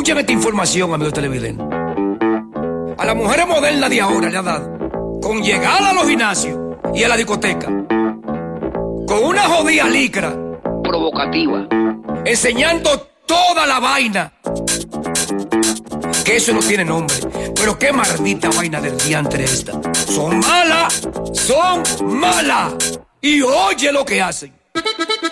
Escuchen esta información, amigos televidentes. A las mujeres modernas de ahora le ha dado con llegar a los gimnasios y a la discoteca con una jodida licra provocativa, enseñando toda la vaina. Que eso no tiene nombre. Pero qué maldita vaina del diantre esta. Son malas. Y oye lo que hacen.